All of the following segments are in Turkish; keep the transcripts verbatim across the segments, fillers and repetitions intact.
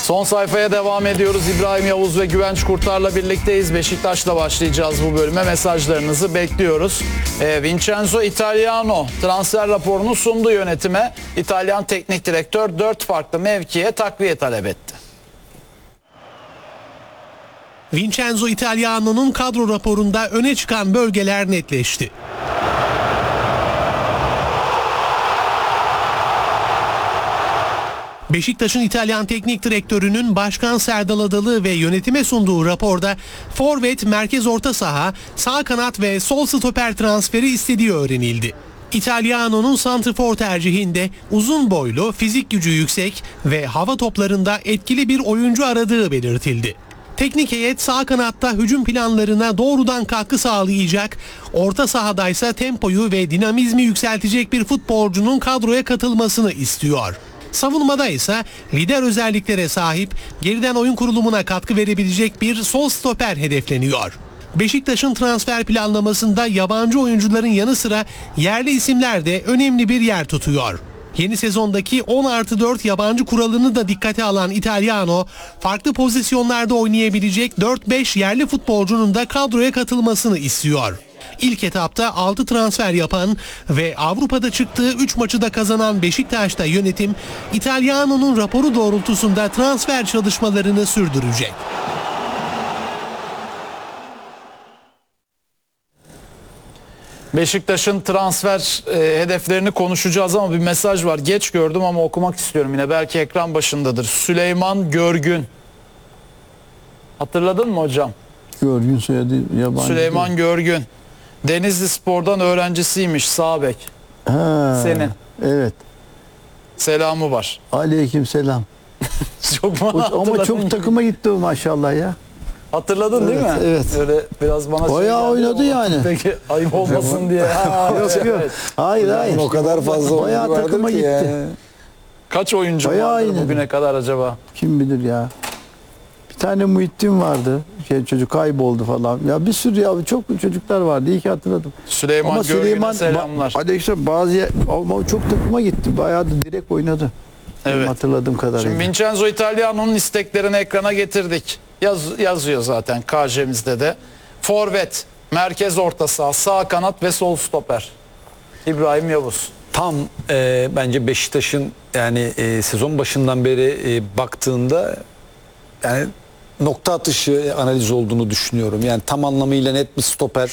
Son sayfaya devam ediyoruz. İbrahim Yavuz ve Güvenç Kurtar'la birlikteyiz. Beşiktaş'la başlayacağız bu bölüme. Mesajlarınızı bekliyoruz. E, Vincenzo Italiano transfer raporunu sundu yönetime. İtalyan teknik direktör dört farklı mevkiye takviye talep etti. Vincenzo Italiano'nun kadro raporunda öne çıkan bölgeler netleşti. Beşiktaş'ın İtalyan teknik direktörünün Başkan Serdal Adalı ve yönetime sunduğu raporda forvet, merkez orta saha, sağ kanat ve sol stoper transferi istediği öğrenildi. İtalyano'nun santrfor tercihinde uzun boylu, fizik gücü yüksek ve hava toplarında etkili bir oyuncu aradığı belirtildi. Teknik heyet sağ kanatta hücum planlarına doğrudan katkı sağlayacak, orta sahadaysa tempoyu ve dinamizmi yükseltecek bir futbolcunun kadroya katılmasını istiyor. Savunmada ise lider özelliklere sahip, geriden oyun kurulumuna katkı verebilecek bir sol stoper hedefleniyor. Beşiktaş'ın transfer planlamasında yabancı oyuncuların yanı sıra yerli isimler de önemli bir yer tutuyor. Yeni sezondaki on artı dört yabancı kuralını da dikkate alan Italiano, farklı pozisyonlarda oynayabilecek dört beş yerli futbolcunun da kadroya katılmasını istiyor. İlk etapta altı transfer yapan ve Avrupa'da çıktığı üç maçı da kazanan Beşiktaş'ta yönetim, Italiano'nun raporu doğrultusunda transfer çalışmalarını sürdürecek. Beşiktaş'ın transfer e, hedeflerini konuşacağız ama bir mesaj var. Geç gördüm ama okumak istiyorum yine. Belki ekran başındadır. Süleyman Görgün. Hatırladın mı hocam? Görgün soyadı yabancı. Süleyman değil. Görgün. Denizli Spor'dan öğrencisiymiş, sağ bek. Ha, Senin. Evet. Selamı var. Aleyküm selam. Çok mu O- Ama hatırladın çok ki? takıma gitti o maşallah ya. Hatırladın değil mi? Evet, evet. Öyle biraz bana Bayağı şey geldi oynadı ama yani. Peki ayıp olmasın diye. Ha, Yok yok. evet. Hayır hayır. O kadar fazla Bayağı oyuncu vardır takıma ki gitti. ya. Kaç oyuncu Bayağı vardır oynadı. bugüne kadar acaba? Kim bilir ya. Bir tane Muhittin vardı. Şey, çocuk kayboldu falan. Ya bir sürü ya çok çocuklar vardı. İyi ki hatırladım. Süleyman Ama Görgün'e Süleyman selamlar. ba- Aleyküm bazı yer- ama çok takıma gitti. Bayağı da direkt oynadı. Benim Evet. hatırladığım kadarıyla. Şimdi Vincenzo Italiano'nun isteklerini ekrana getirdik. Yaz, yazıyor zaten K J'mizde de. Forvet, merkez orta saha, sağ kanat ve sol stoper. İbrahim Yavuz. Tam e, bence Beşiktaş'ın yani e, sezon başından beri e, baktığında yani nokta atışı analiz olduğunu düşünüyorum. Yani tam anlamıyla net bir stoper.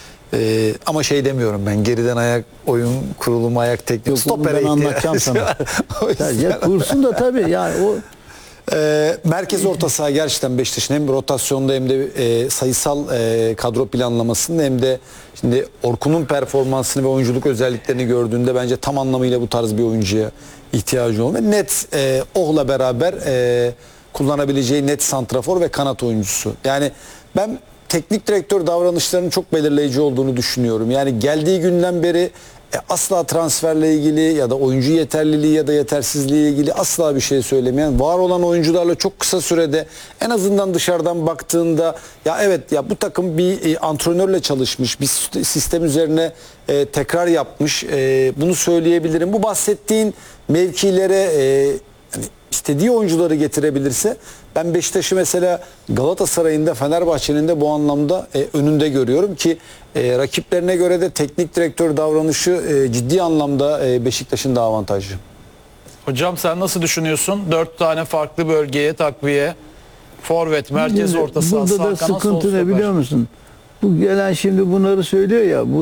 E, ama şey demiyorum ben, geriden ayak oyun kurulumu, ayak teknik Yok, onu stopere ben ihtiyacı anlatacağım sana. var. O yüzden- Ya, ya kursun da tabii yani o Ee, merkez orta saha gerçekten Beşiktaş'ın hem rotasyonda hem de e, sayısal e, kadro planlamasında hem de şimdi Orkun'un performansını ve oyunculuk özelliklerini gördüğünde bence tam anlamıyla bu tarz bir oyuncuya ihtiyacı olmalı. Net e, Oh'la beraber e, kullanabileceği net santrafor ve kanat oyuncusu. Yani ben teknik direktör davranışlarının çok belirleyici olduğunu düşünüyorum. Yani geldiği günden beri e, asla transferle ilgili ya da oyuncu yeterliliği ya da yetersizliği ilgili asla bir şey söylemeyen, var olan oyuncularla çok kısa sürede en azından dışarıdan baktığında ya evet ya bu takım bir e, antrenörle çalışmış, bir sistem üzerine e, tekrar yapmış, e, bunu söyleyebilirim. Bu bahsettiğin mevkilere e, yani istediği oyuncuları getirebilirse ben Beşiktaş'ı mesela Galatasaray'ın da Fenerbahçe'nin de bu anlamda e, önünde görüyorum ki e, rakiplerine göre de teknik direktör davranışı e, ciddi anlamda e, Beşiktaş'ın da avantajlı. Hocam sen nasıl düşünüyorsun? Dört tane farklı bölgeye takviye. Forvet, merkez orta saha, burada sağ da kanat, sol sıkıntı ne stoper. biliyor musun? Bu gelen şimdi bunları söylüyor ya. Bu